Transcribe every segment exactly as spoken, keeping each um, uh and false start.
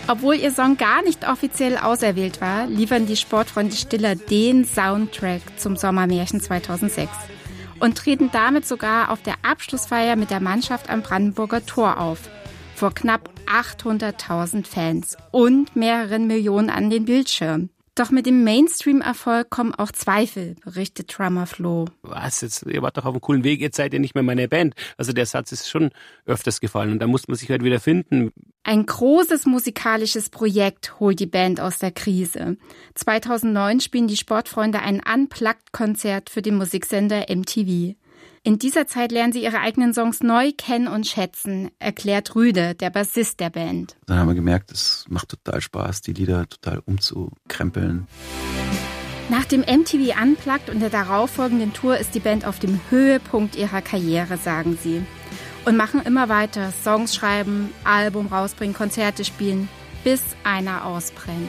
Obwohl ihr Song gar nicht offiziell auserwählt war, liefern die Sportfreunde Stiller den Soundtrack zum Sommermärchen zweitausendsechs und treten damit sogar auf der Abschlussfeier mit der Mannschaft am Brandenburger Tor auf, vor knapp achthunderttausend Fans und mehreren Millionen an den Bildschirmen. Doch mit dem Mainstream-Erfolg kommen auch Zweifel, berichtet Drummer Flo. Was, jetzt, ihr wart doch auf einem coolen Weg, jetzt seid ihr nicht mehr meine Band. Also der Satz ist schon öfters gefallen und da muss man sich halt wieder finden. Ein großes musikalisches Projekt holt die Band aus der Krise. zweitausendneun spielen die Sportfreunde ein Unplugged-Konzert für den Musiksender M T V. In dieser Zeit lernen sie ihre eigenen Songs neu kennen und schätzen, erklärt Rüde, der Bassist der Band. Dann haben wir gemerkt, es macht total Spaß, die Lieder total umzukrempeln. Nach dem M T V Unplugged und der darauffolgenden Tour ist die Band auf dem Höhepunkt ihrer Karriere, sagen sie. Und machen immer weiter, Songs schreiben, Album rausbringen, Konzerte spielen, bis einer ausbrennt.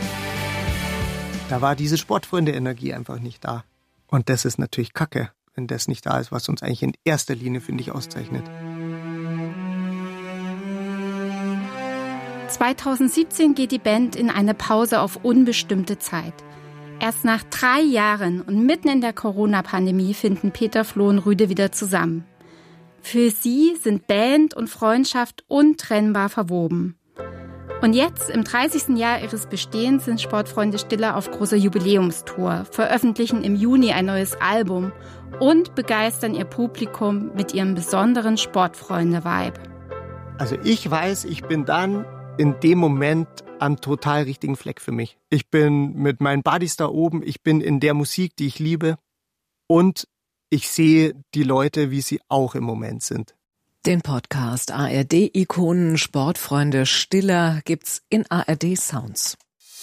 Da war diese Sportfreunde-Energie einfach nicht da. Und das ist natürlich Kacke, wenn das nicht da ist, was uns eigentlich in erster Linie, finde ich, auszeichnet. zweitausendsiebzehn geht die Band in eine Pause auf unbestimmte Zeit. Erst nach drei Jahren und mitten in der Corona-Pandemie finden Peter, Flo und Rüde wieder zusammen. Für sie sind Band und Freundschaft untrennbar verwoben. Und jetzt, im dreißigsten Jahr ihres Bestehens, sind Sportfreunde Stiller auf großer Jubiläumstour, veröffentlichen im Juni ein neues Album und begeistern ihr Publikum mit ihrem besonderen Sportfreunde-Vibe. Also ich weiß, ich bin dann in dem Moment am total richtigen Fleck für mich. Ich bin mit meinen Buddies da oben, ich bin in der Musik, die ich liebe und ich sehe die Leute, wie sie auch im Moment sind. Den Podcast A R D-Ikonen Sportfreunde Stiller gibt's in A R D Sounds.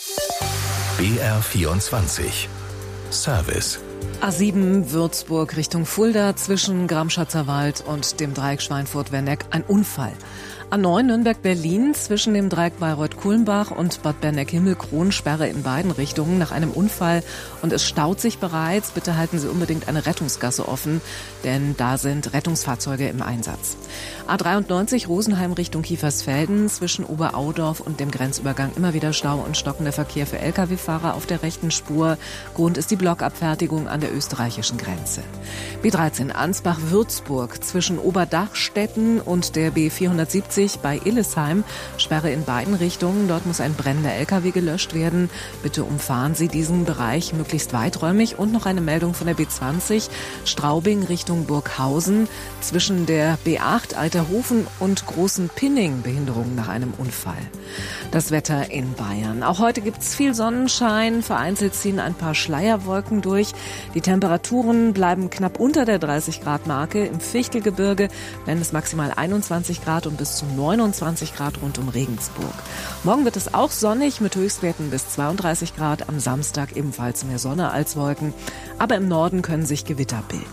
B R vierundzwanzig Service. A sieben Würzburg Richtung Fulda zwischen Gramschatzer Wald und dem Dreieck Schweinfurt-Werneck ein Unfall. A neun Nürnberg-Berlin zwischen dem Dreieck Bayreuth-Kulmbach und Bad Berneck-Himmelkron Sperre in beiden Richtungen nach einem Unfall und es staut sich bereits. Bitte halten Sie unbedingt eine Rettungsgasse offen, denn da sind Rettungsfahrzeuge im Einsatz. A dreiundneunzig Rosenheim Richtung Kiefersfelden zwischen Oberaudorf und dem Grenzübergang immer wieder Stau und stockender Verkehr für L K W-Fahrer auf der rechten Spur. Grund ist die Blockabfertigung an der österreichischen Grenze. B dreizehn Ansbach-Würzburg zwischen Oberdachstetten und der B vierhundertsiebzig bei Illesheim. Sperre in beiden Richtungen. Dort muss ein brennender L K W gelöscht werden. Bitte umfahren Sie diesen Bereich möglichst weiträumig. Und noch eine Meldung von der B zwanzig Straubing Richtung Burghausen zwischen der B acht Alterhofen und Großen Pinning. Behinderung nach einem Unfall. Das Wetter in Bayern. Auch heute gibt es viel Sonnenschein. Vereinzelt ziehen ein paar Schleierwolken durch. Die Temperaturen bleiben knapp unter der dreißig Grad Marke. Im Fichtelgebirge werden es maximal einundzwanzig Grad und bis zu neunundzwanzig Grad rund um Regensburg. Morgen wird es auch sonnig mit Höchstwerten bis zweiunddreißig Grad. Am Samstag ebenfalls mehr Sonne als Wolken. Aber im Norden können sich Gewitter bilden.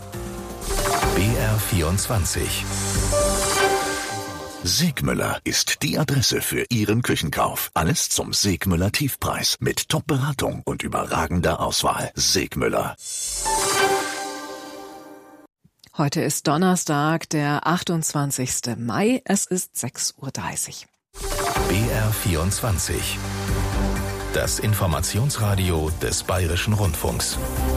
B R vierundzwanzig. Segmüller ist die Adresse für Ihren Küchenkauf. Alles zum Segmüller Tiefpreis mit Top-Beratung und überragender Auswahl. Segmüller. Heute ist Donnerstag, der achtundzwanzigste Mai. Es ist sechs Uhr dreißig. B R vierundzwanzig. Das Informationsradio des Bayerischen Rundfunks.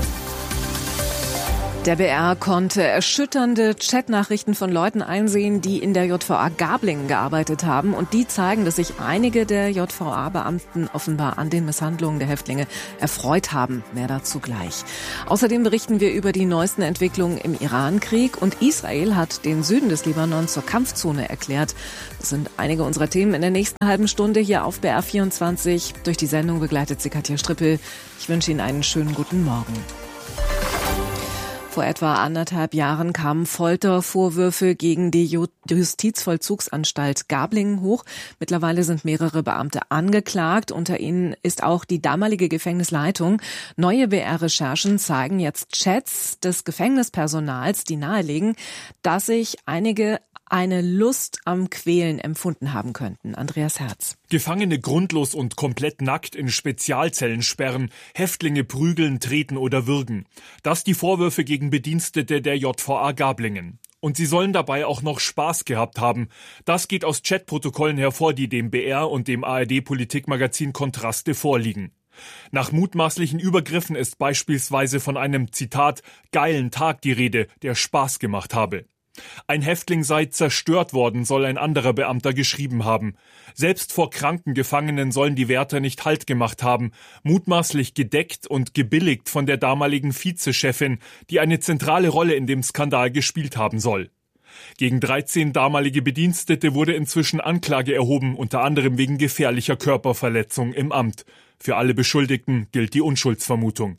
Der B R konnte erschütternde Chatnachrichten von Leuten einsehen, die in der J V A Gablingen gearbeitet haben. Und die zeigen, dass sich einige der J V A-Beamten offenbar an den Misshandlungen der Häftlinge erfreut haben. Mehr dazu gleich. Außerdem berichten wir über die neuesten Entwicklungen im Iran-Krieg. Und Israel hat den Süden des Libanon zur Kampfzone erklärt. Das sind einige unserer Themen in der nächsten halben Stunde hier auf B R vierundzwanzig. Durch die Sendung begleitet sie Katja Strippel. Ich wünsche Ihnen einen schönen guten Morgen. Vor etwa anderthalb Jahren kamen Foltervorwürfe gegen die Justizvollzugsanstalt Gablingen hoch. Mittlerweile sind mehrere Beamte angeklagt. Unter ihnen ist auch die damalige Gefängnisleitung. Neue B R-Recherchen zeigen jetzt Chats des Gefängnispersonals, die nahelegen, dass sich einige eine Lust am Quälen empfunden haben könnten. Andreas Herz. Gefangene grundlos und komplett nackt in Spezialzellen sperren, Häftlinge prügeln, treten oder würgen. Das die Vorwürfe gegen Bedienstete der J V A Gablingen. Und sie sollen dabei auch noch Spaß gehabt haben. Das geht aus Chatprotokollen hervor, die dem B R und dem A R D-Politikmagazin Kontraste vorliegen. Nach mutmaßlichen Übergriffen ist beispielsweise von einem, Zitat, geilen Tag die Rede, der Spaß gemacht habe. Ein Häftling sei zerstört worden, soll ein anderer Beamter geschrieben haben. Selbst vor kranken Gefangenen sollen die Wärter nicht Halt gemacht haben, mutmaßlich gedeckt und gebilligt von der damaligen Vizechefin, die eine zentrale Rolle in dem Skandal gespielt haben soll. Gegen dreizehn damalige Bedienstete wurde inzwischen Anklage erhoben, unter anderem wegen gefährlicher Körperverletzung im Amt. Für alle Beschuldigten gilt die Unschuldsvermutung.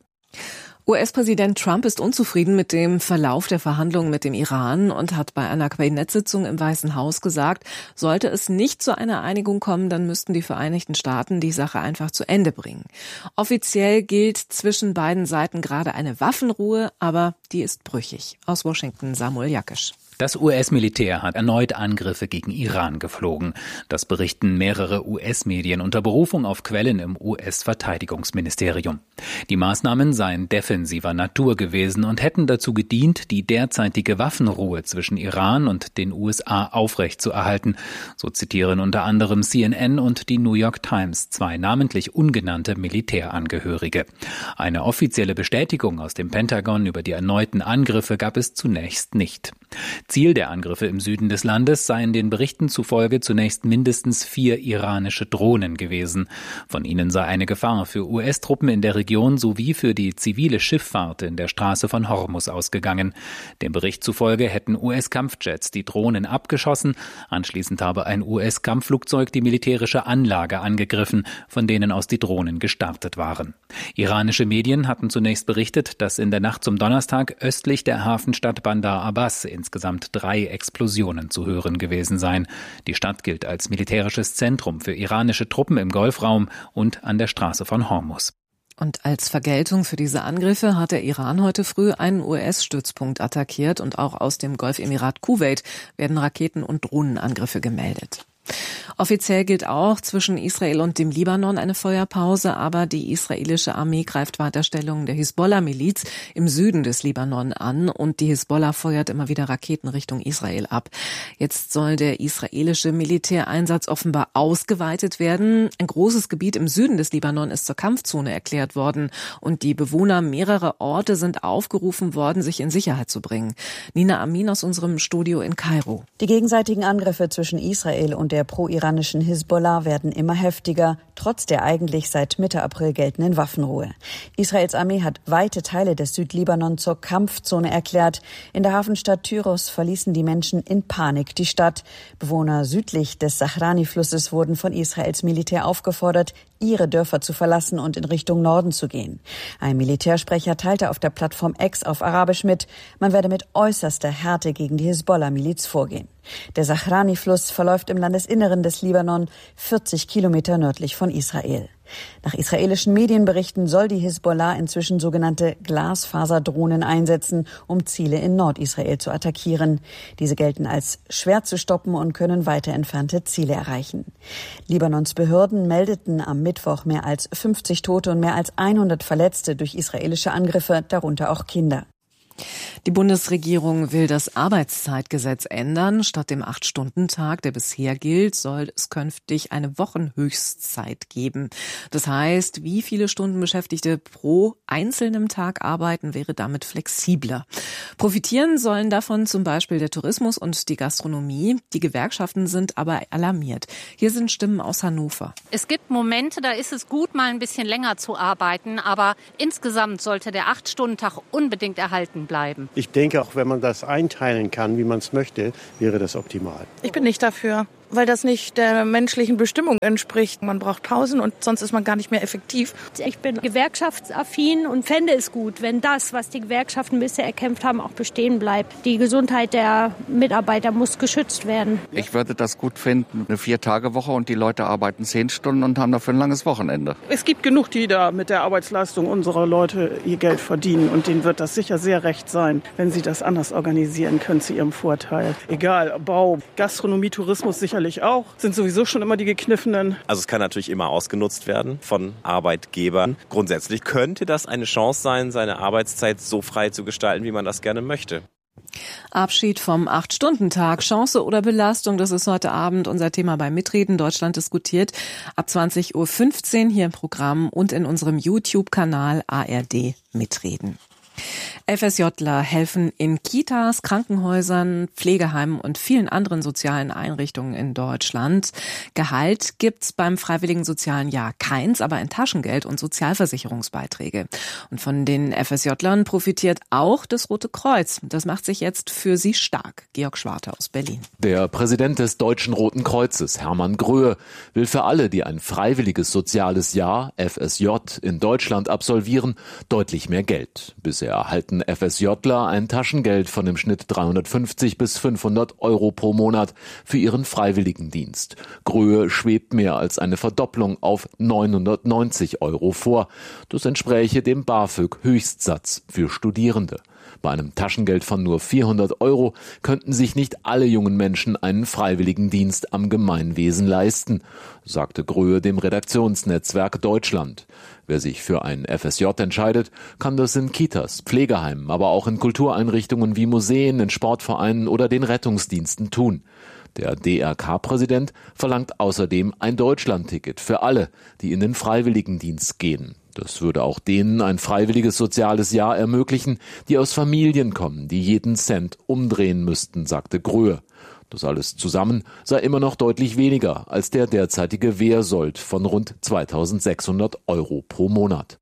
U S-Präsident Trump ist unzufrieden mit dem Verlauf der Verhandlungen mit dem Iran und hat bei einer Kabinettssitzung im Weißen Haus gesagt, sollte es nicht zu einer Einigung kommen, dann müssten die Vereinigten Staaten die Sache einfach zu Ende bringen. Offiziell gilt zwischen beiden Seiten gerade eine Waffenruhe, aber die ist brüchig. Aus Washington Samuel Jakisch. Das U S-Militär hat erneut Angriffe gegen Iran geflogen. Das berichten mehrere U S-Medien unter Berufung auf Quellen im U S-Verteidigungsministerium. Die Maßnahmen seien defensiver Natur gewesen und hätten dazu gedient, die derzeitige Waffenruhe zwischen Iran und den U S A aufrechtzuerhalten. So zitieren unter anderem C N N und die New York Times zwei namentlich ungenannte Militärangehörige. Eine offizielle Bestätigung aus dem Pentagon über die erneuten Angriffe gab es zunächst nicht. Ziel der Angriffe im Süden des Landes seien den Berichten zufolge zunächst mindestens vier iranische Drohnen gewesen. Von ihnen sei eine Gefahr für U S-Truppen in der Region sowie für die zivile Schifffahrt in der Straße von Hormuz ausgegangen. Dem Bericht zufolge hätten U S-Kampfjets die Drohnen abgeschossen. Anschließend habe ein U S-Kampfflugzeug die militärische Anlage angegriffen, von denen aus die Drohnen gestartet waren. Iranische Medien hatten zunächst berichtet, dass in der Nacht zum Donnerstag östlich der Hafenstadt Bandar Abbas insgesamt drei Explosionen zu hören gewesen seien. Die Stadt gilt als militärisches Zentrum für iranische Truppen im Golfraum und an der Straße von Hormuz. Und als Vergeltung für diese Angriffe hat der Iran heute früh einen U S-Stützpunkt attackiert und auch aus dem Golfemirat Kuwait werden Raketen- und Drohnenangriffe gemeldet. Offiziell gilt auch zwischen Israel und dem Libanon eine Feuerpause, aber die israelische Armee greift weiter Stellungen der Hisbollah-Miliz im Süden des Libanon an und die Hisbollah feuert immer wieder Raketen Richtung Israel ab. Jetzt soll der israelische Militäreinsatz offenbar ausgeweitet werden. Ein großes Gebiet im Süden des Libanon ist zur Kampfzone erklärt worden und die Bewohner mehrerer Orte sind aufgerufen worden, sich in Sicherheit zu bringen. Nina Amin aus unserem Studio in Kairo. Die gegenseitigen Angriffe zwischen Israel und der pro-iranischen Hisbollah werden immer heftiger, trotz der eigentlich seit Mitte April geltenden Waffenruhe. Israels Armee hat weite Teile des Südlibanon zur Kampfzone erklärt. In der Hafenstadt Tyros verließen die Menschen in Panik die Stadt. Bewohner südlich des Sahrani-Flusses wurden von Israels Militär aufgefordert, ihre Dörfer zu verlassen und in Richtung Norden zu gehen. Ein Militärsprecher teilte auf der Plattform X auf Arabisch mit, man werde mit äußerster Härte gegen die Hisbollah-Miliz vorgehen. Der Sahrani-Fluss verläuft im Landesinneren des Libanon, vierzig Kilometer nördlich von Israel. Nach israelischen Medienberichten soll die Hisbollah inzwischen sogenannte Glasfaserdrohnen einsetzen, um Ziele in Nordisrael zu attackieren. Diese gelten als schwer zu stoppen und können weiter entfernte Ziele erreichen. Libanons Behörden meldeten am Mittwoch mehr als fünfzig Tote und mehr als hundert Verletzte durch israelische Angriffe, darunter auch Kinder. Die Bundesregierung will das Arbeitszeitgesetz ändern. Statt dem Acht-Stunden-Tag, der bisher gilt, soll es künftig eine Wochenhöchstzeit geben. Das heißt, wie viele Stunden Beschäftigte pro einzelnem Tag arbeiten, wäre damit flexibler. Profitieren sollen davon zum Beispiel der Tourismus und die Gastronomie. Die Gewerkschaften sind aber alarmiert. Hier sind Stimmen aus Hannover. Es gibt Momente, da ist es gut, mal ein bisschen länger zu arbeiten, aber insgesamt sollte der Acht-Stunden-Tag unbedingt erhalten bleiben. Ich denke, auch wenn man das einteilen kann, wie man es möchte, wäre das optimal. Ich bin nicht dafür, weil das nicht der menschlichen Bestimmung entspricht. Man braucht Pausen und sonst ist man gar nicht mehr effektiv. Ich bin gewerkschaftsaffin und fände es gut, wenn das, was die Gewerkschaften bisher erkämpft haben, auch bestehen bleibt. Die Gesundheit der Mitarbeiter muss geschützt werden. Ich würde das gut finden, eine Vier-Tage-Woche und die Leute arbeiten zehn Stunden und haben dafür ein langes Wochenende. Es gibt genug, die da mit der Arbeitsleistung unserer Leute ihr Geld verdienen und denen wird das sicher sehr recht sein, wenn sie das anders organisieren können zu ihrem Vorteil. Egal, Bau, Gastronomie, Tourismus sicherlich auch, sind sowieso schon immer die gekniffenen. Also es kann natürlich immer ausgenutzt werden von Arbeitgebern. Grundsätzlich könnte das eine Chance sein, seine Arbeitszeit so frei zu gestalten, wie man das gerne möchte. Abschied vom Acht-Stunden-Tag, Chance oder Belastung, das ist heute Abend unser Thema bei Mitreden. Deutschland diskutiert ab zwanzig Uhr fünfzehn hier im Programm und in unserem YouTube-Kanal A R D Mitreden. FSJler helfen in Kitas, Krankenhäusern, Pflegeheimen und vielen anderen sozialen Einrichtungen in Deutschland. Gehalt gibt's beim Freiwilligen Sozialen Jahr keins, aber ein Taschengeld und Sozialversicherungsbeiträge. Und von den FSJlern profitiert auch das Rote Kreuz. Das macht sich jetzt für sie stark. Georg Schwarte aus Berlin. Der Präsident des Deutschen Roten Kreuzes, Hermann Gröhe, will für alle, die ein freiwilliges soziales Jahr, F S J, in Deutschland absolvieren, deutlich mehr Geld. Bisher erhalten FSJler ein Taschengeld von im Schnitt dreihundertfünfzig bis fünfhundert Euro pro Monat für ihren Freiwilligendienst. Gröhe schwebt mehr als eine Verdopplung auf neunhundertneunzig Euro vor. Das entspräche dem BAföG-Höchstsatz für Studierende. Bei einem Taschengeld von nur vierhundert Euro könnten sich nicht alle jungen Menschen einen Freiwilligendienst am Gemeinwesen leisten, sagte Gröhe dem Redaktionsnetzwerk Deutschland. Wer sich für ein F S J entscheidet, kann das in Kitas, Pflegeheimen, aber auch in Kultureinrichtungen wie Museen, in Sportvereinen oder den Rettungsdiensten tun. Der D R K-Präsident verlangt außerdem ein Deutschlandticket für alle, die in den Freiwilligendienst gehen. Das würde auch denen ein freiwilliges soziales Jahr ermöglichen, die aus Familien kommen, die jeden Cent umdrehen müssten, sagte Gröhe. Das alles zusammen sei immer noch deutlich weniger als der derzeitige Wehrsold von rund zweitausendsechshundert Euro pro Monat.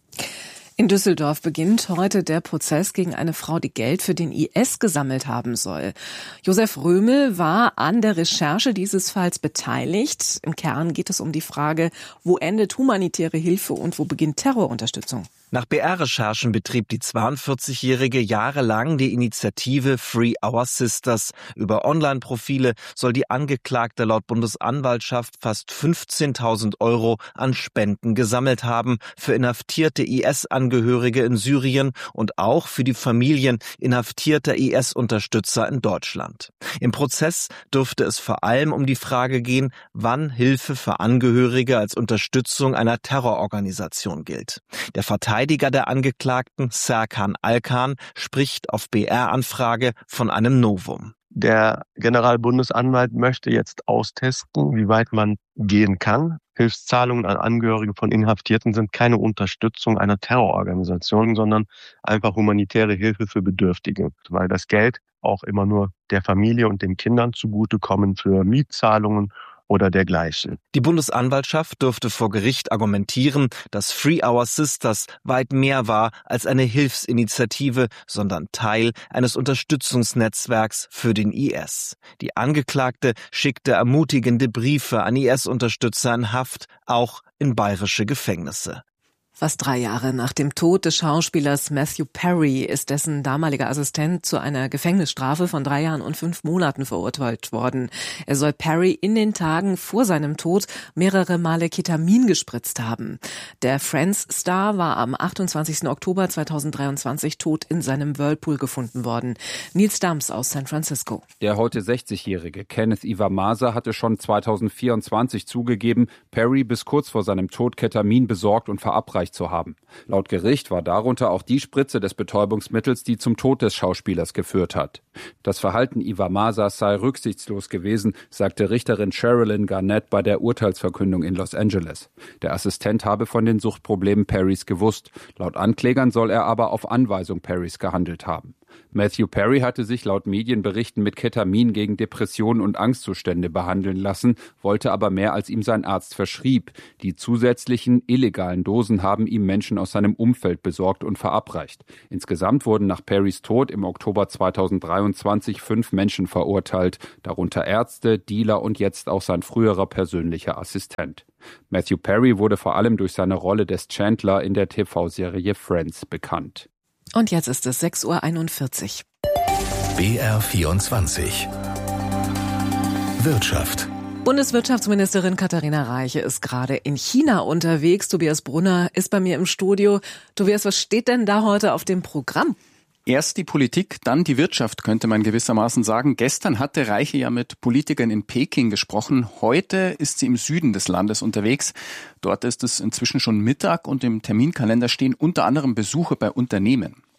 In Düsseldorf beginnt heute der Prozess gegen eine Frau, die Geld für den I S gesammelt haben soll. Josef Römel war an der Recherche dieses Falls beteiligt. Im Kern geht es um die Frage, wo endet humanitäre Hilfe und wo beginnt Terrorunterstützung? Nach B R-Recherchen betrieb die zweiundvierzigjährige jahrelang die Initiative Free Our Sisters. Über Online-Profile soll die Angeklagte laut Bundesanwaltschaft fast fünfzehntausend Euro an Spenden gesammelt haben für inhaftierte I S-Angehörige in Syrien und auch für die Familien inhaftierter I S-Unterstützer in Deutschland. Im Prozess dürfte es vor allem um die Frage gehen, wann Hilfe für Angehörige als Unterstützung einer Terrororganisation gilt. Der Verteidiger Verteidiger der Angeklagten, Serkan Alkan, spricht auf B R-Anfrage von einem Novum. Der Generalbundesanwalt möchte jetzt austesten, wie weit man gehen kann. Hilfszahlungen an Angehörige von Inhaftierten sind keine Unterstützung einer Terrororganisation, sondern einfach humanitäre Hilfe für Bedürftige, weil das Geld auch immer nur der Familie und den Kindern zugutekommen für Mietzahlungen oder dergleichen. Die Bundesanwaltschaft dürfte vor Gericht argumentieren, dass Free Our Sisters weit mehr war als eine Hilfsinitiative, sondern Teil eines Unterstützungsnetzwerks für den I S. Die Angeklagte schickte ermutigende Briefe an I S-Unterstützer in Haft, auch in bayerische Gefängnisse. Fast drei Jahre nach dem Tod des Schauspielers Matthew Perry ist dessen damaliger Assistent zu einer Gefängnisstrafe von drei Jahren und fünf Monaten verurteilt worden. Er soll Perry in den Tagen vor seinem Tod mehrere Male Ketamin gespritzt haben. Der Friends-Star war am achtundzwanzigsten Oktober zweitausenddreiundzwanzig tot in seinem Whirlpool gefunden worden. Nils Dams aus San Francisco. Der heute sechzigjährige Kenneth Iwamasa hatte schon zweitausendvierundzwanzig zugegeben, Perry bis kurz vor seinem Tod Ketamin besorgt und verabreicht zu haben. Laut Gericht war darunter auch die Spritze des Betäubungsmittels, die zum Tod des Schauspielers geführt hat. Das Verhalten Iwamasas sei rücksichtslos gewesen, sagte Richterin Sherilyn Garnett bei der Urteilsverkündung in Los Angeles. Der Assistent habe von den Suchtproblemen Perrys gewusst. Laut Anklägern soll er aber auf Anweisung Perrys gehandelt haben. Matthew Perry hatte sich laut Medienberichten mit Ketamin gegen Depressionen und Angstzustände behandeln lassen, wollte aber mehr, als ihm sein Arzt verschrieb. Die zusätzlichen illegalen Dosen haben ihm Menschen aus seinem Umfeld besorgt und verabreicht. Insgesamt wurden nach Perrys Tod im Oktober zweitausenddreiundzwanzig fünf Menschen verurteilt, darunter Ärzte, Dealer und jetzt auch sein früherer persönlicher Assistent. Matthew Perry wurde vor allem durch seine Rolle des Chandler in der T V-Serie Friends bekannt. Und jetzt ist es sechs Uhr einundvierzig. B R vierundzwanzig Wirtschaft. Bundeswirtschaftsministerin Katharina Reiche ist gerade in China unterwegs. Tobias Brunner ist bei mir im Studio. Tobias, was steht denn da heute auf dem Programm? Erst die Politik, dann die Wirtschaft, könnte man gewissermaßen sagen. Gestern hatte Reiche ja mit Politikern in Peking gesprochen. Heute ist sie im Süden des Landes unterwegs. Dort ist es inzwischen schon Mittag und im Terminkalender stehen unter anderem Besuche bei Unternehmen.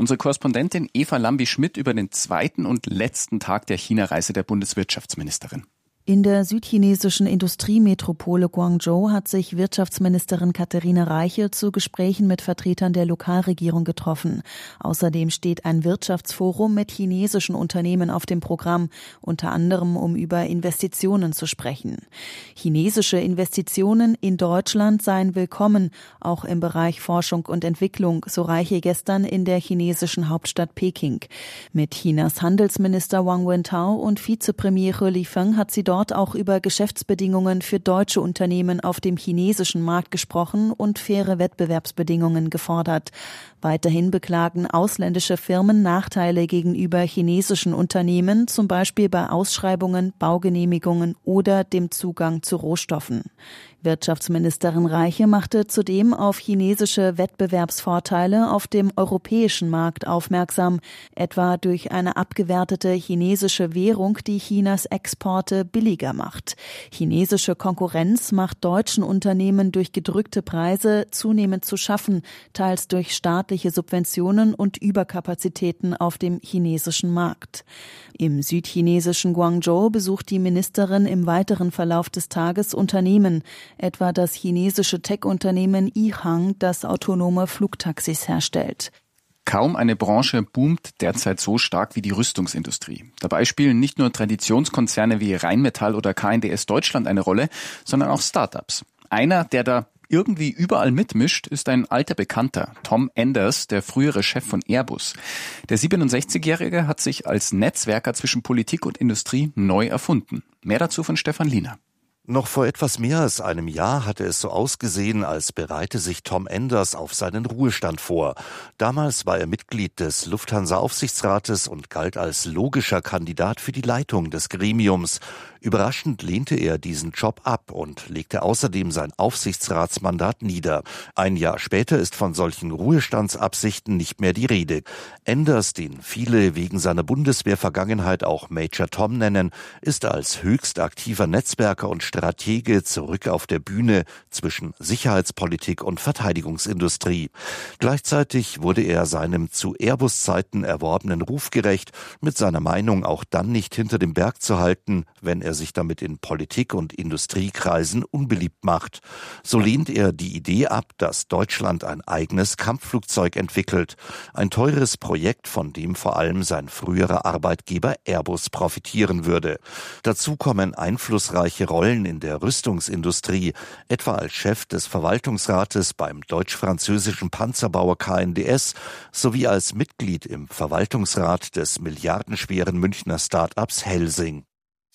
Unsere Korrespondentin Eva Lambi-Schmidt über den zweiten und letzten Tag der China-Reise der Bundeswirtschaftsministerin. In der südchinesischen Industriemetropole Guangzhou hat sich Wirtschaftsministerin Katharina Reiche zu Gesprächen mit Vertretern der Lokalregierung getroffen. Außerdem steht ein Wirtschaftsforum mit chinesischen Unternehmen auf dem Programm, unter anderem um über Investitionen zu sprechen. Chinesische Investitionen in Deutschland seien willkommen, auch im Bereich Forschung und Entwicklung, so Reiche gestern in der chinesischen Hauptstadt Peking. Mit Chinas Handelsminister Wang Wentao und Vizepremier He Lifeng hat sie dort auch über Geschäftsbedingungen für deutsche Unternehmen auf dem chinesischen Markt gesprochen und faire Wettbewerbsbedingungen gefordert. Weiterhin beklagen ausländische Firmen Nachteile gegenüber chinesischen Unternehmen, zum Beispiel bei Ausschreibungen, Baugenehmigungen oder dem Zugang zu Rohstoffen. Wirtschaftsministerin Reiche machte zudem auf chinesische Wettbewerbsvorteile auf dem europäischen Markt aufmerksam, etwa durch eine abgewertete chinesische Währung, die Chinas Exporte billiger macht. Chinesische Konkurrenz macht deutschen Unternehmen durch gedrückte Preise zunehmend zu schaffen, teils durch staatliche Subventionen und Überkapazitäten auf dem chinesischen Markt. Im südchinesischen Guangzhou besucht die Ministerin im weiteren Verlauf des Tages Unternehmen, etwa das chinesische Tech-Unternehmen Yihang, das autonome Flugtaxis herstellt. Kaum eine Branche boomt derzeit so stark wie die Rüstungsindustrie. Dabei spielen nicht nur Traditionskonzerne wie Rheinmetall oder K N D S Deutschland eine Rolle, sondern auch Start-ups. Einer, der da irgendwie überall mitmischt, ist ein alter Bekannter, Tom Enders, der frühere Chef von Airbus. Der siebenundsechzigjährige hat sich als Netzwerker zwischen Politik und Industrie neu erfunden. Mehr dazu von Stefan Liener. Noch vor etwas mehr als einem Jahr hatte es so ausgesehen, als bereite sich Tom Enders auf seinen Ruhestand vor. Damals war er Mitglied des Lufthansa-Aufsichtsrates und galt als logischer Kandidat für die Leitung des Gremiums. Überraschend lehnte er diesen Job ab und legte außerdem sein Aufsichtsratsmandat nieder. Ein Jahr später ist von solchen Ruhestandsabsichten nicht mehr die Rede. Enders, den viele wegen seiner Bundeswehrvergangenheit auch Major Tom nennen, ist als höchst aktiver Netzwerker und Stratege zurück auf der Bühne zwischen Sicherheitspolitik und Verteidigungsindustrie. Gleichzeitig wurde er seinem zu Airbus-Zeiten erworbenen Ruf gerecht, mit seiner Meinung auch dann nicht hinter dem Berg zu halten, wenn er sich damit in Politik- und Industriekreisen unbeliebt macht. So lehnt er die Idee ab, dass Deutschland ein eigenes Kampfflugzeug entwickelt. Ein teures Projekt, von dem vor allem sein früherer Arbeitgeber Airbus profitieren würde. Dazu kommen einflussreiche Rollen in der Rüstungsindustrie, etwa als Chef des Verwaltungsrates beim deutsch-französischen Panzerbauer K N D S sowie als Mitglied im Verwaltungsrat des milliardenschweren Münchner Start-ups Helsing.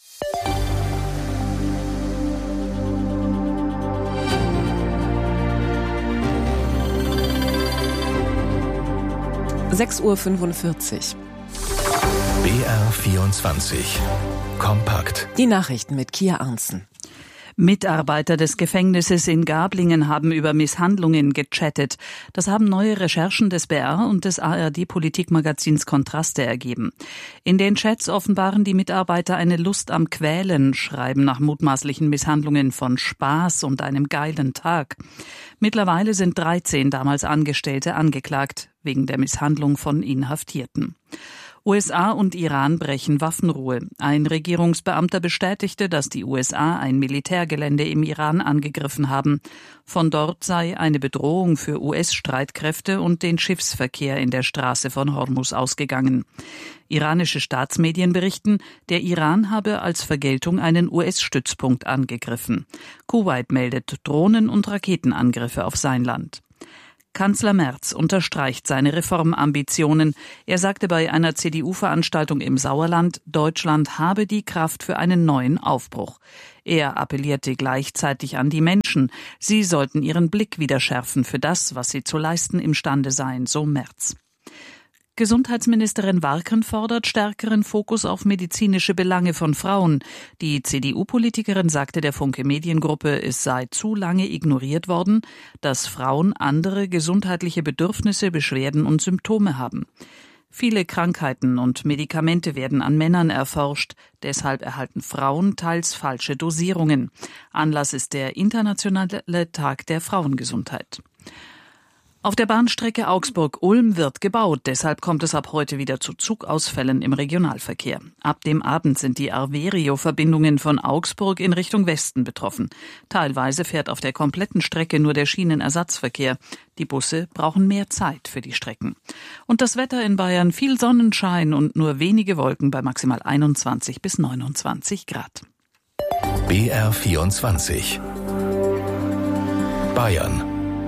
sechs Uhr fünfundvierzig. B R vierundzwanzig. Kompakt. Die Nachrichten mit Kia Arntzen. Mitarbeiter des Gefängnisses in Gablingen haben über Misshandlungen gechattet. Das haben neue Recherchen des B R und des A R D-Politikmagazins Kontraste ergeben. In den Chats offenbaren die Mitarbeiter eine Lust am Quälen, schreiben nach mutmaßlichen Misshandlungen von Spaß und einem geilen Tag. Mittlerweile sind dreizehn damals Angestellte angeklagt, wegen der Misshandlung von Inhaftierten. U S A und Iran brechen Waffenruhe. Ein Regierungsbeamter bestätigte, dass die U S A ein Militärgelände im Iran angegriffen haben. Von dort sei eine Bedrohung für U S-Streitkräfte und den Schiffsverkehr in der Straße von Hormuz ausgegangen. Iranische Staatsmedien berichten, der Iran habe als Vergeltung einen U S-Stützpunkt angegriffen. Kuwait meldet Drohnen- und Raketenangriffe auf sein Land. Kanzler Merz unterstreicht seine Reformambitionen. Er sagte bei einer C D U-Veranstaltung im Sauerland, Deutschland habe die Kraft für einen neuen Aufbruch. Er appellierte gleichzeitig an die Menschen. Sie sollten ihren Blick wieder schärfen für das, was sie zu leisten imstande seien, so Merz. Gesundheitsministerin Warken fordert stärkeren Fokus auf medizinische Belange von Frauen. Die C D U-Politikerin sagte der Funke Mediengruppe, es sei zu lange ignoriert worden, dass Frauen andere gesundheitliche Bedürfnisse, Beschwerden und Symptome haben. Viele Krankheiten und Medikamente werden an Männern erforscht. Deshalb erhalten Frauen teils falsche Dosierungen. Anlass ist der Internationale Tag der Frauengesundheit. Auf der Bahnstrecke Augsburg-Ulm wird gebaut. Deshalb kommt es ab heute wieder zu Zugausfällen im Regionalverkehr. Ab dem Abend sind die Arverio-Verbindungen von Augsburg in Richtung Westen betroffen. Teilweise fährt auf der kompletten Strecke nur der Schienenersatzverkehr. Die Busse brauchen mehr Zeit für die Strecken. Und das Wetter in Bayern: viel Sonnenschein und nur wenige Wolken bei maximal einundzwanzig bis neunundzwanzig Grad. B R vierundzwanzig Bayern.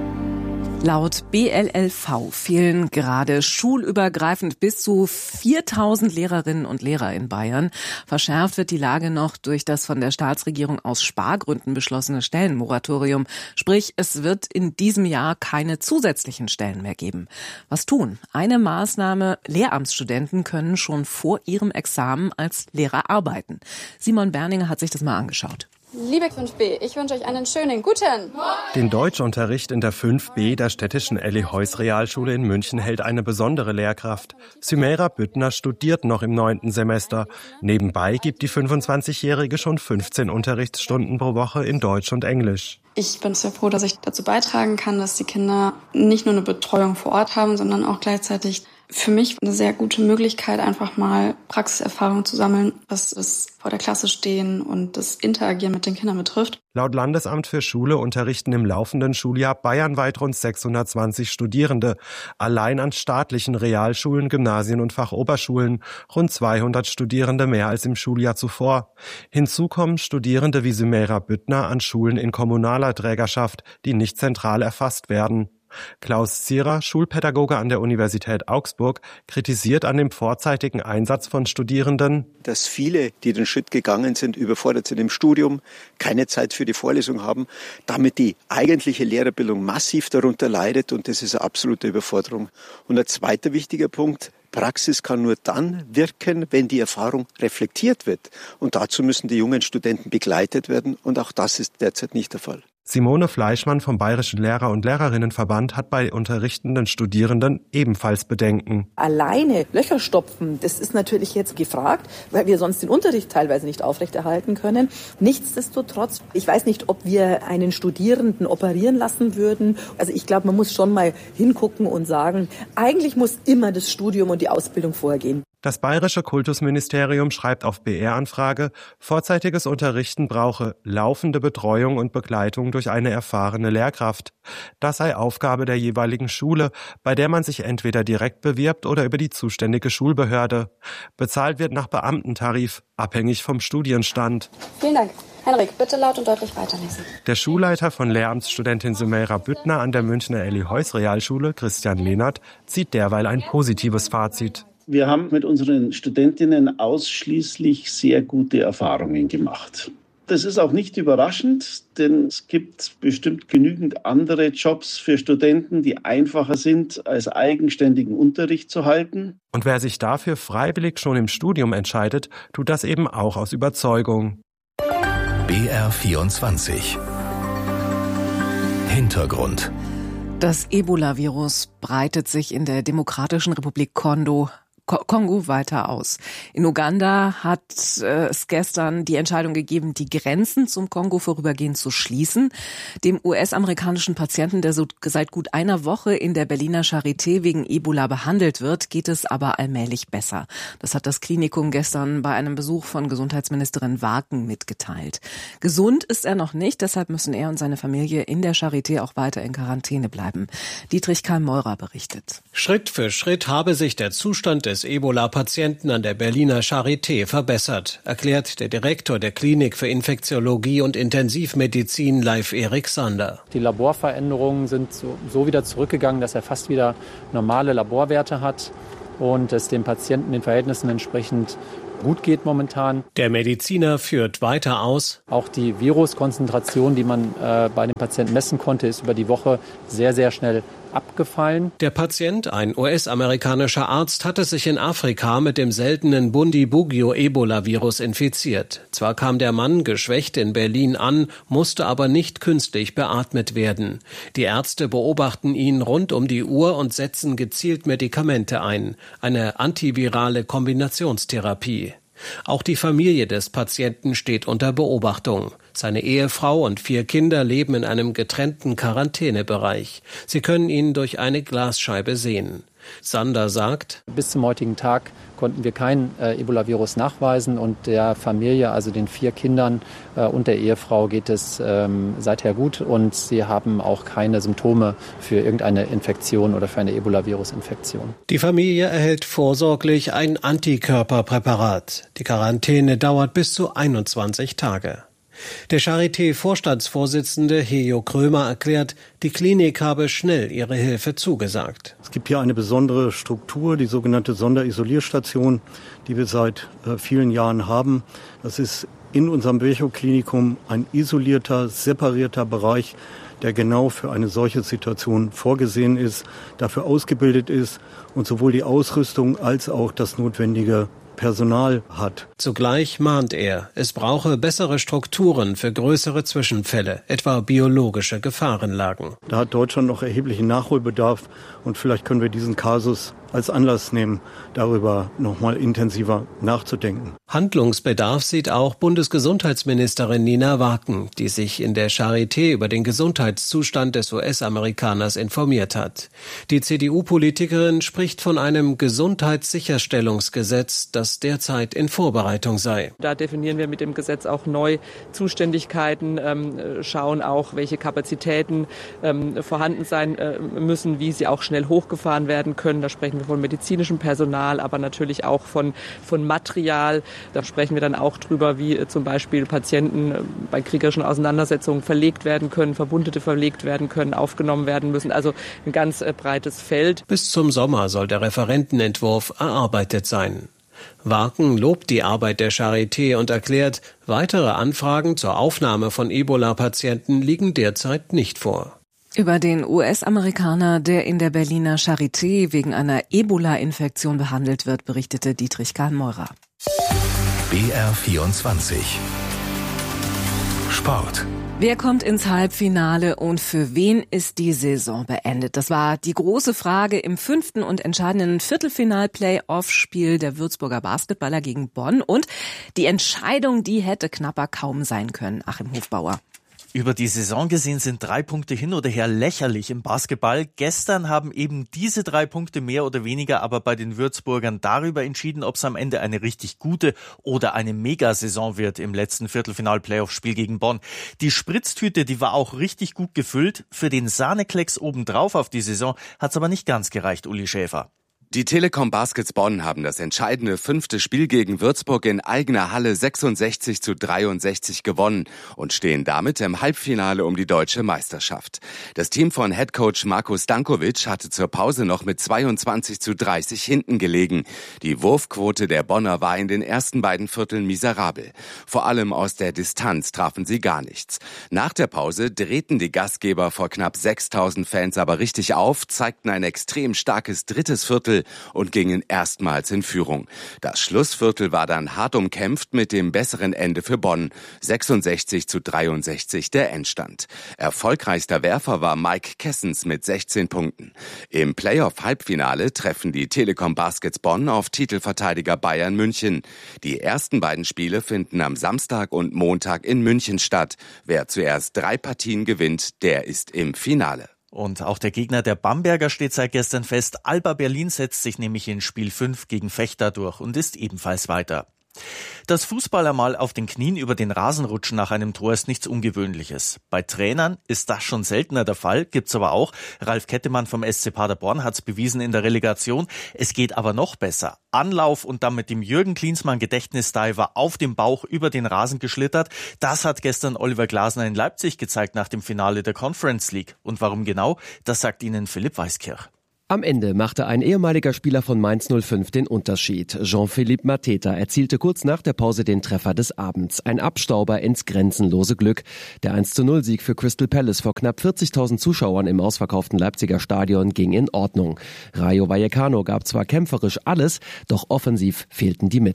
Laut B L L V fehlen gerade schulübergreifend bis zu viertausend Lehrerinnen und Lehrer in Bayern. Verschärft wird die Lage noch durch das von der Staatsregierung aus Spargründen beschlossene Stellenmoratorium. Sprich, es wird in diesem Jahr keine zusätzlichen Stellen mehr geben. Was tun? Eine Maßnahme: Lehramtsstudenten können schon vor ihrem Examen als Lehrer arbeiten. Simon Berninger hat sich das mal angeschaut. Liebe fünf B, ich wünsche euch einen schönen guten Morgen. Den Deutschunterricht in der fünf B der städtischen Elli-Heuss-Realschule in München hält eine besondere Lehrkraft. Sümeira Büttner studiert noch im neunten Semester. Nebenbei gibt die fünfundzwanzigjährige schon fünfzehn Unterrichtsstunden pro Woche in Deutsch und Englisch. Ich bin sehr froh, dass ich dazu beitragen kann, dass die Kinder nicht nur eine Betreuung vor Ort haben, sondern auch gleichzeitig für mich eine sehr gute Möglichkeit, einfach mal Praxiserfahrung zu sammeln, was das vor der Klasse stehen und das Interagieren mit den Kindern betrifft. Laut Landesamt für Schule unterrichten im laufenden Schuljahr bayernweit rund sechshundertzwanzig Studierende. Allein an staatlichen Realschulen, Gymnasien und Fachoberschulen rund zweihundert Studierende mehr als im Schuljahr zuvor. Hinzu kommen Studierende wie Sümeira Büttner an Schulen in kommunaler Trägerschaft, die nicht zentral erfasst werden. Klaus Zierer, Schulpädagoge an der Universität Augsburg, kritisiert an dem vorzeitigen Einsatz von Studierenden, dass viele, die den Schritt gegangen sind, überfordert sind im Studium, keine Zeit für die Vorlesung haben, damit die eigentliche Lehrerbildung massiv darunter leidet, und das ist eine absolute Überforderung. Und ein zweiter wichtiger Punkt: Praxis kann nur dann wirken, wenn die Erfahrung reflektiert wird. Und dazu müssen die jungen Studenten begleitet werden, und auch das ist derzeit nicht der Fall. Simone Fleischmann vom Bayerischen Lehrer- und Lehrerinnenverband hat bei unterrichtenden Studierenden ebenfalls Bedenken. Alleine Löcher stopfen, das ist natürlich jetzt gefragt, weil wir sonst den Unterricht teilweise nicht aufrechterhalten können. Nichtsdestotrotz, ich weiß nicht, ob wir einen Studierenden operieren lassen würden. Also ich glaube, man muss schon mal hingucken und sagen, eigentlich muss immer das Studium und die Ausbildung vorgehen. Das Bayerische Kultusministerium schreibt auf B R-Anfrage, vorzeitiges Unterrichten brauche laufende Betreuung und Begleitung durch eine erfahrene Lehrkraft. Das sei Aufgabe der jeweiligen Schule, bei der man sich entweder direkt bewirbt oder über die zuständige Schulbehörde. Bezahlt wird nach Beamtentarif, abhängig vom Studienstand. Vielen Dank. Henrik, bitte laut und deutlich weiterlesen. Der Schulleiter von Lehramtsstudentin Sümeira Büttner an der Münchner Elli-Heuss-Realschule, Christian Lehnert, zieht derweil ein positives Fazit. Wir haben mit unseren Studentinnen ausschließlich sehr gute Erfahrungen gemacht. Das ist auch nicht überraschend, denn es gibt bestimmt genügend andere Jobs für Studenten, die einfacher sind, als eigenständigen Unterricht zu halten. Und wer sich dafür freiwillig schon im Studium entscheidet, tut das eben auch aus Überzeugung. B R vierundzwanzig Hintergrund. Das Ebola-Virus breitet sich in der Demokratischen Republik Kongo Kongo weiter aus. In Uganda hat äh, es gestern die Entscheidung gegeben, die Grenzen zum Kongo vorübergehend zu schließen. Dem U S-amerikanischen Patienten, der so seit gut einer Woche in der Berliner Charité wegen Ebola behandelt wird, geht es aber allmählich besser. Das hat das Klinikum gestern bei einem Besuch von Gesundheitsministerin Waken mitgeteilt. Gesund ist er noch nicht, deshalb müssen er und seine Familie in der Charité auch weiter in Quarantäne bleiben. Dietrich Karl Meurer berichtet. Schritt für Schritt habe sich der Zustand des Ebola-Patienten an der Berliner Charité verbessert, erklärt der Direktor der Klinik für Infektiologie und Intensivmedizin, Leif-Erik Sander. Die Laborveränderungen sind so, so wieder zurückgegangen, dass er fast wieder normale Laborwerte hat und es dem Patienten den Verhältnissen entsprechend gut geht momentan. Der Mediziner führt weiter aus. Auch die Viruskonzentration, die man äh, bei dem Patienten messen konnte, ist über die Woche sehr, sehr schnell abgefallen. Der Patient, ein U S-amerikanischer Arzt, hatte sich in Afrika mit dem seltenen Bundibugyo-Ebola-Virus infiziert. Zwar kam der Mann geschwächt in Berlin an, musste aber nicht künstlich beatmet werden. Die Ärzte beobachten ihn rund um die Uhr und setzen gezielt Medikamente ein, eine antivirale Kombinationstherapie. Auch die Familie des Patienten steht unter Beobachtung. Seine Ehefrau und vier Kinder leben in einem getrennten Quarantänebereich. Sie können ihn durch eine Glasscheibe sehen. Sander sagt: Bis zum heutigen Tag konnten wir kein äh, Ebola-Virus nachweisen und der Familie, also den vier Kindern äh, und der Ehefrau geht es ähm, seither gut und sie haben auch keine Symptome für irgendeine Infektion oder für eine Ebola-Virus-Infektion. Die Familie erhält vorsorglich ein Antikörperpräparat. Die Quarantäne dauert bis zu einundzwanzig Tage. Der Charité-Vorstandsvorsitzende Hejo Krömer erklärt, die Klinik habe schnell ihre Hilfe zugesagt. Es gibt hier eine besondere Struktur, die sogenannte Sonderisolierstation, die wir seit äh, vielen Jahren haben. Das ist in unserem Virchow-Klinikum ein isolierter, separierter Bereich, der genau für eine solche Situation vorgesehen ist, dafür ausgebildet ist und sowohl die Ausrüstung als auch das notwendige Personal hat. Zugleich mahnt er, es brauche bessere Strukturen für größere Zwischenfälle, etwa biologische Gefahrenlagen. Da hat Deutschland noch erheblichen Nachholbedarf und vielleicht können wir diesen Kasus als Anlass nehmen, darüber noch mal intensiver nachzudenken. Handlungsbedarf sieht auch Bundesgesundheitsministerin Nina Waaken, die sich in der Charité über den Gesundheitszustand des U S-Amerikaners informiert hat. Die C D U-Politikerin spricht von einem Gesundheitssicherstellungsgesetz, das derzeit in Vorbereitung sei. Da definieren wir mit dem Gesetz auch neu Zuständigkeiten, ähm, schauen auch, welche Kapazitäten ähm, vorhanden sein äh, müssen, wie sie auch schnell hochgefahren werden können. Da sprechen wir von medizinischem Personal, aber natürlich auch von, von Material. Da sprechen wir dann auch drüber, wie äh, zum Beispiel Patienten äh, bei kriegerischen Auseinandersetzungen verlegt werden können, Verwundete verlegt werden können, aufgenommen werden müssen. Also ein ganz äh, breites Feld. Bis zum Sommer soll der Referentenentwurf erarbeitet sein. Waaken lobt die Arbeit der Charité und erklärt, weitere Anfragen zur Aufnahme von Ebola-Patienten liegen derzeit nicht vor. Über den U S-Amerikaner, der in der Berliner Charité wegen einer Ebola-Infektion behandelt wird, berichtete Dietrich Kahnmeurer. B R vierundzwanzig Sport. Wer kommt ins Halbfinale und für wen ist die Saison beendet? Das war die große Frage im fünften und entscheidenden Viertelfinal-Playoff-Spiel der Würzburger Basketballer gegen Bonn. Und die Entscheidung, die hätte knapper kaum sein können. Achim Hofbauer. Über die Saison gesehen sind drei Punkte hin oder her lächerlich im Basketball. Gestern haben eben diese drei Punkte mehr oder weniger aber bei den Würzburgern darüber entschieden, ob es am Ende eine richtig gute oder eine Megasaison wird im letzten Viertelfinal-Playoff-Spiel gegen Bonn. Die Spritztüte, die war auch richtig gut gefüllt. Für den Sahneklecks obendrauf auf die Saison hat es aber nicht ganz gereicht, Uli Schäfer. Die Telekom Baskets Bonn haben das entscheidende fünfte Spiel gegen Würzburg in eigener Halle sechsundsechzig zu dreiundsechzig gewonnen und stehen damit im Halbfinale um die deutsche Meisterschaft. Das Team von Headcoach Marko Stankovic hatte zur Pause noch mit zweiundzwanzig zu dreißig hinten gelegen. Die Wurfquote der Bonner war in den ersten beiden Vierteln miserabel. Vor allem aus der Distanz trafen sie gar nichts. Nach der Pause drehten die Gastgeber vor knapp sechstausend Fans aber richtig auf, zeigten ein extrem starkes drittes Viertel und gingen erstmals in Führung. Das Schlussviertel war dann hart umkämpft mit dem besseren Ende für Bonn. sechsundsechzig zu dreiundsechzig der Endstand. Erfolgreichster Werfer war Mike Kessens mit sechzehn Punkten. Im Playoff-Halbfinale treffen die Telekom Baskets Bonn auf Titelverteidiger Bayern München. Die ersten beiden Spiele finden am Samstag und Montag in München statt. Wer zuerst drei Partien gewinnt, der ist im Finale. Und auch der Gegner der Bamberger steht seit gestern fest. Alba Berlin setzt sich nämlich in Spiel fünf gegen Vechta durch und ist ebenfalls weiter. Dass Fußballer mal auf den Knien über den Rasen rutschen nach einem Tor ist nichts Ungewöhnliches. Bei Trainern ist das schon seltener der Fall, gibt's aber auch. Ralf Kettemann vom S C Paderborn hat's bewiesen in der Relegation. Es geht aber noch besser. Anlauf und dann mit dem Jürgen Klinsmann Gedächtnisdiver auf dem Bauch über den Rasen geschlittert. Das hat gestern Oliver Glasner in Leipzig gezeigt nach dem Finale der Conference League. Und warum genau? Das sagt Ihnen Philipp Weiskirch. Am Ende machte ein ehemaliger Spieler von Mainz null fünf den Unterschied. Jean-Philippe Mateta erzielte kurz nach der Pause den Treffer des Abends. Ein Abstauber ins grenzenlose Glück. Der eins zu null Sieg für Crystal Palace vor knapp vierzigtausend Zuschauern im ausverkauften Leipziger Stadion ging in Ordnung. Rayo Vallecano gab zwar kämpferisch alles, doch offensiv fehlten die Mittel.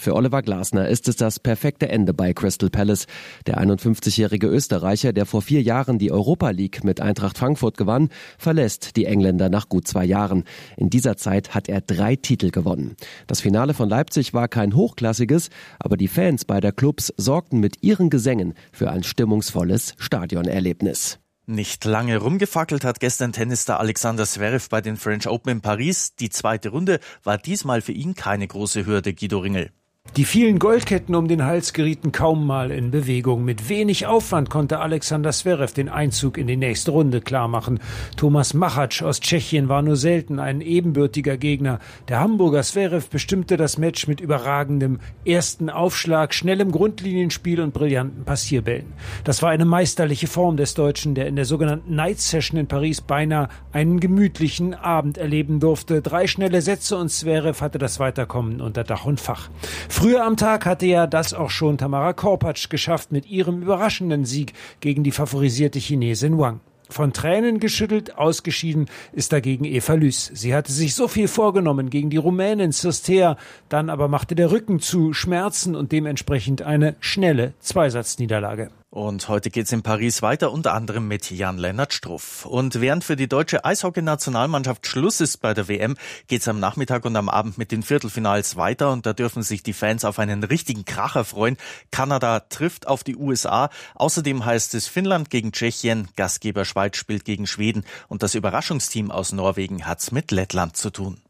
Für Oliver Glasner ist es das perfekte Ende bei Crystal Palace. Der einundfünfzigjährige Österreicher, der vor vier Jahren die Europa League mit Eintracht Frankfurt gewann, verlässt die Engländer nach gut zwei Jahren. In dieser Zeit hat er drei Titel gewonnen. Das Finale von Leipzig war kein hochklassiges, aber die Fans beider Clubs sorgten mit ihren Gesängen für ein stimmungsvolles Stadionerlebnis. Nicht lange rumgefackelt hat gestern Tennisstar Alexander Zverev bei den French Open in Paris. Die zweite Runde war diesmal für ihn keine große Hürde, Guido Ringel. Die vielen Goldketten um den Hals gerieten kaum mal in Bewegung. Mit wenig Aufwand konnte Alexander Zverev den Einzug in die nächste Runde klarmachen. Thomas Machac aus Tschechien war nur selten ein ebenbürtiger Gegner. Der Hamburger Zverev bestimmte das Match mit überragendem ersten Aufschlag, schnellem Grundlinienspiel und brillanten Passierbällen. Das war eine meisterliche Form des Deutschen, der in der sogenannten Night Session in Paris beinahe einen gemütlichen Abend erleben durfte. Drei schnelle Sätze und Zverev hatte das Weiterkommen unter Dach und Fach. Früher am Tag hatte ja das auch schon Tamara Korpatsch geschafft mit ihrem überraschenden Sieg gegen die favorisierte Chinesin Wang. Von Tränen geschüttelt, ausgeschieden ist dagegen Eva Lys. Sie hatte sich so viel vorgenommen gegen die Rumänin Cirstea, dann aber machte der Rücken zu, Schmerzen und dementsprechend eine schnelle Zweisatzniederlage. Und heute geht's in Paris weiter, unter anderem mit Jan-Lennart Struff. Und während für die deutsche Eishockey-Nationalmannschaft Schluss ist bei der W M, geht's am Nachmittag und am Abend mit den Viertelfinals weiter. Und da dürfen sich die Fans auf einen richtigen Kracher freuen. Kanada trifft auf die U S A. Außerdem heißt es Finnland gegen Tschechien, Gastgeber Schweiz spielt gegen Schweden. Und das Überraschungsteam aus Norwegen hat's mit Lettland zu tun.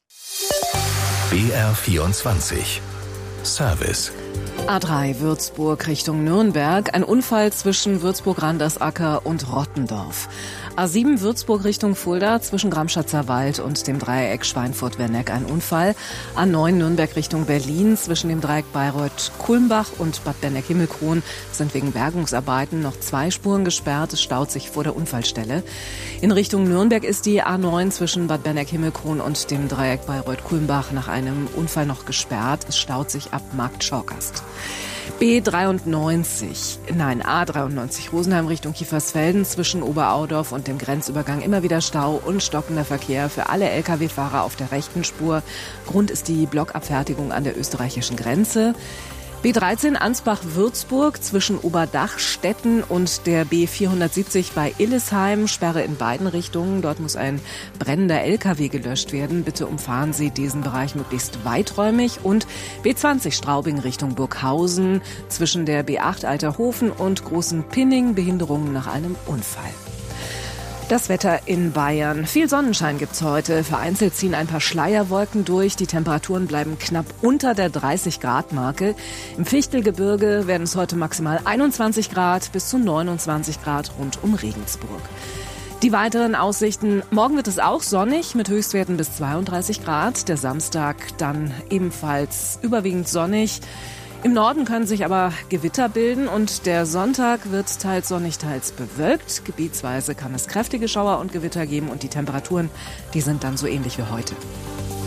B R vierundzwanzig Service. A drei Würzburg Richtung Nürnberg, ein Unfall zwischen Würzburg-Randersacker und Rottendorf. A sieben Würzburg Richtung Fulda zwischen Gramschatzer Wald und dem Dreieck Schweinfurt-Werneck ein Unfall. A neun Nürnberg Richtung Berlin zwischen dem Dreieck Bayreuth-Kulmbach und Bad Benneck-Himmelkron sind wegen Bergungsarbeiten noch zwei Spuren gesperrt. Es staut sich vor der Unfallstelle. In Richtung Nürnberg ist die A neun zwischen Bad Benneck-Himmelkron und dem Dreieck Bayreuth-Kulmbach nach einem Unfall noch gesperrt. Es staut sich ab Markt Schorkast. B dreiundneunzig, nein, A dreiundneunzig Rosenheim Richtung Kiefersfelden zwischen Oberaudorf und dem Grenzübergang immer wieder Stau und stockender Verkehr für alle L K W-Fahrer auf der rechten Spur. Grund ist die Blockabfertigung an der österreichischen Grenze. B dreizehn Ansbach-Würzburg zwischen Oberdachstetten und der B vierhundertsiebzig bei Illesheim. Sperre in beiden Richtungen. Dort muss ein brennender L K W gelöscht werden. Bitte umfahren Sie diesen Bereich möglichst weiträumig. Und B zwanzig Straubing Richtung Burghausen zwischen der B acht Alterhofen und Großen Pinning. Behinderungen nach einem Unfall. Das Wetter in Bayern. Viel Sonnenschein gibt's heute. Vereinzelt ziehen ein paar Schleierwolken durch. Die Temperaturen bleiben knapp unter der dreißig Grad Marke. Im Fichtelgebirge werden es heute maximal einundzwanzig Grad bis zu neunundzwanzig Grad rund um Regensburg. Die weiteren Aussichten. Morgen wird es auch sonnig mit Höchstwerten bis zweiunddreißig Grad. Der Samstag dann ebenfalls überwiegend sonnig. Im Norden können sich aber Gewitter bilden und der Sonntag wird teils sonnig, teils bewölkt. Gebietsweise kann es kräftige Schauer und Gewitter geben und die Temperaturen, die sind dann so ähnlich wie heute.